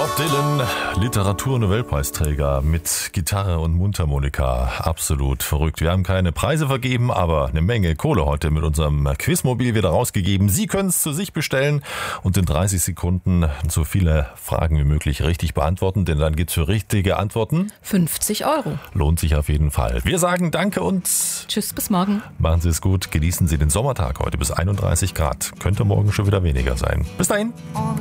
Bob Dylan, Literatur-Nobelpreisträger mit Gitarre und Mundharmonika. Absolut verrückt. Wir haben keine Preise vergeben, aber eine Menge Kohle heute mit unserem Quizmobil wieder rausgegeben. Sie können es zu sich bestellen und in 30 Sekunden so viele Fragen wie möglich richtig beantworten, denn dann gibt's für richtige Antworten 50 €. Lohnt sich auf jeden Fall. Wir sagen Danke und Tschüss, bis morgen. Machen Sie es gut. Genießen Sie den Sommertag heute bis 31 Grad. Könnte morgen schon wieder weniger sein. Bis dahin.